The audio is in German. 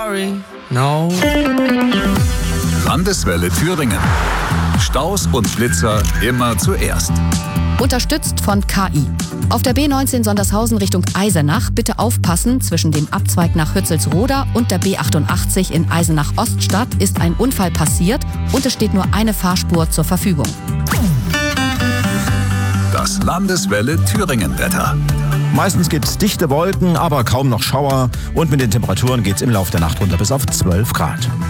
No. Landeswelle Thüringen. Staus und Blitzer immer zuerst. Unterstützt von KI. Auf der B19 Sondershausen Richtung Eisenach bitte aufpassen, zwischen dem Abzweig nach Hützelsroda und der B88 in Eisenach-Oststadt ist ein Unfall passiert und es steht nur eine Fahrspur zur Verfügung. Das Landeswelle Thüringen-Wetter. Meistens gibt's dichte Wolken, aber kaum noch Schauer und mit den Temperaturen geht's im Laufe der Nacht runter bis auf 12 Grad.